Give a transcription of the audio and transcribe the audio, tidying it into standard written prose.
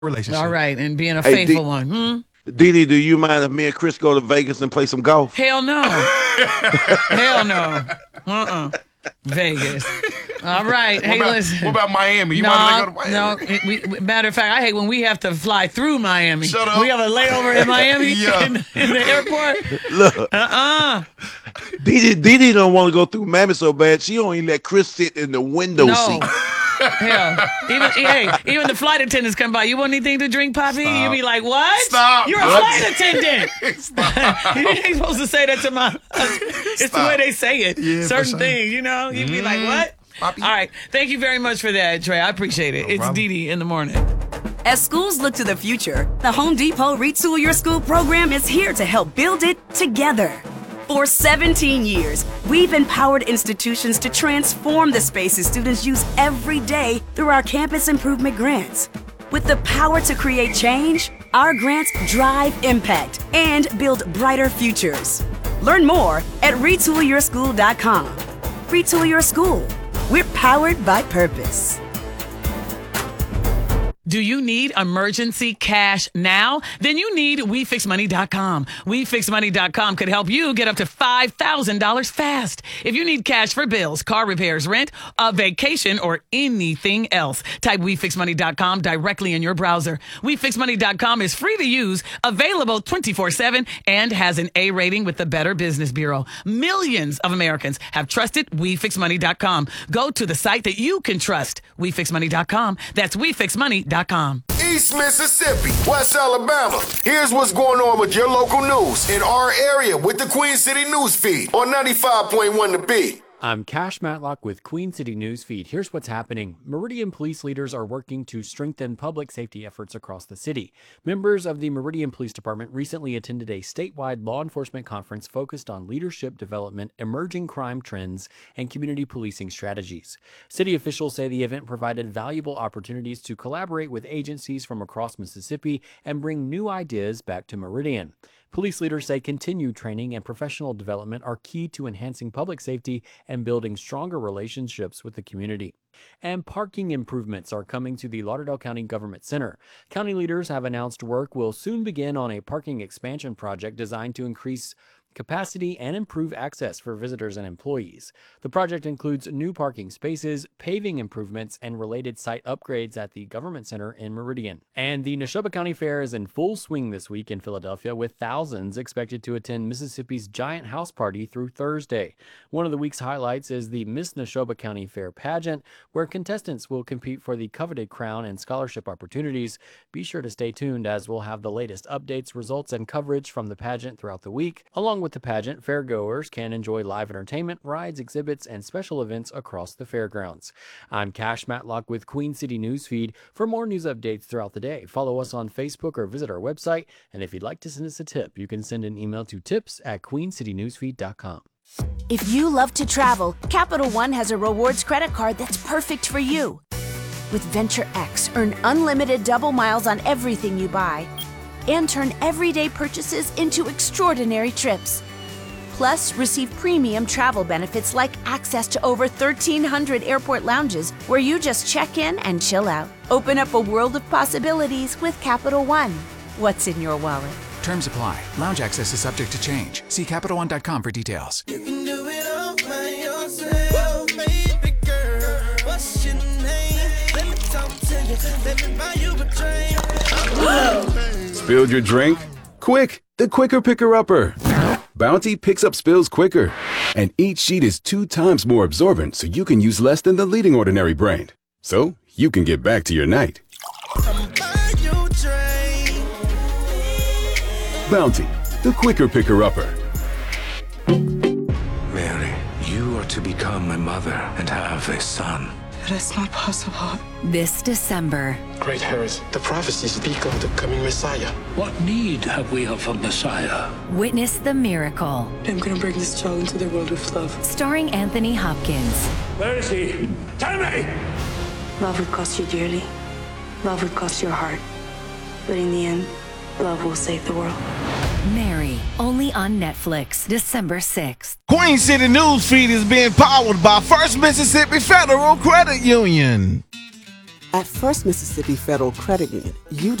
relationship. All right, and being a Hey, faithful one. Hmm? Didi, do you mind if me and Chris go to Vegas and play some golf? Hell no. Hell no. Vegas. All right. Hey, listen. What about Miami? You mind if they No, go to Miami? matter of fact, I hate when we have to fly through Miami. Shut up. We have a layover in Miami Yeah. in the airport. Look, Didi don't want to go through Miami so bad. She only let Chris sit in the window No. seat. Hell, even the flight attendants come by. You want anything to drink, Poppy? Stop. You be like, what? Stop. You're a flight attendant. Stop. You ain't supposed to say that to my. It's the way they say it. Yeah, for Certain sure. things, you know. You be like, what? Poppy. All right. Thank you very much for that, Trey. I appreciate it. It's problem. Didi in the morning. As schools look to the future, the Home Depot Retool Your School program is here to help build it together. For 17 years, we've empowered institutions to transform the spaces students use every day through our campus improvement grants. With the power to create change, our grants drive impact and build brighter futures. Learn more at retoolyourschool.com. Retool Your School. We're powered by purpose. Do you need emergency cash now? Then you need WeFixMoney.com. WeFixMoney.com could help you get up to $5,000 fast. If you need cash for bills, car repairs, rent, a vacation, or anything else, type WeFixMoney.com directly in your browser. WeFixMoney.com is free to use, available 24/7, and has an A rating with the Better Business Bureau. Millions of Americans have trusted WeFixMoney.com. Go to the site that you can trust. WeFixMoney.com. That's WeFixMoney.com. East Mississippi, West Alabama. Here's what's going on with your local news in our area with the Queen City News Feed on 95.1 The Beat. I'm Cash Matlock with Queen City News Feed. Here's what's happening. Meridian police leaders are working to strengthen public safety efforts across the city. Members of the Meridian Police Department recently attended a statewide law enforcement conference focused on leadership development, emerging crime trends, and community policing strategies. City officials say the event provided valuable opportunities to collaborate with agencies from across Mississippi and bring new ideas back to Meridian. Police leaders say continued training and professional development are key to enhancing public safety and building stronger relationships with the community. And parking improvements are coming to the Lauderdale County Government Center. County leaders have announced work will soon begin on a parking expansion project designed to increase capacity and improve access for visitors and employees. The project includes new parking spaces, paving improvements, and related site upgrades at the Government Center in Meridian. And the Neshoba County Fair is in full swing this week in Philadelphia, with thousands expected to attend Mississippi's Giant House Party through Thursday. One of the week's highlights is the Miss Neshoba County Fair pageant, where contestants will compete for the coveted crown and scholarship opportunities. Be sure to stay tuned, as we'll have the latest updates, results, and coverage from the pageant throughout the week. Along with the pageant, fairgoers can enjoy live entertainment, rides, exhibits, and special events across the fairgrounds. I'm Cash Matlock with Queen City News Feed. For more news updates throughout the day, follow us on Facebook or visit our website. And if you'd like to send us a tip, you can send an email to tips@queencitynewsfeed.com. If you love to travel, Capital One has a rewards credit card that's perfect for you. With Venture X, earn unlimited double miles on everything you buy and turn everyday purchases into extraordinary trips. Plus, receive premium travel benefits like access to over 1,300 airport lounges where you just check in and chill out. Open up a world of possibilities with Capital One. What's in your wallet? Terms apply. Lounge access is subject to change. See CapitalOne.com for details. You can do it all by yourself, baby girl. What's your name? Let me talk to you. Let me buy you a drink. Spilled your drink? Quick, the quicker picker-upper. Bounty picks up spills quicker. And each sheet is 2 times more absorbent, so you can use less than the leading ordinary brand. So you can get back to your night. Bounty, the quicker picker-upper. Mary, you are to become my mother and have a son. That's not possible. This December. Great Harris, the prophecies speak of the coming Messiah. What need have we of a Messiah? Witness the miracle. I'm gonna bring this child into the world with love. Starring Anthony Hopkins. Where is he? Tell me! Love would cost you dearly. Love would cost your heart. But in the end, love will save the world. Mary, only on Netflix, December 6th. Queen City News Feed is being powered by First Mississippi Federal Credit Union. At First Mississippi Federal Credit Union, you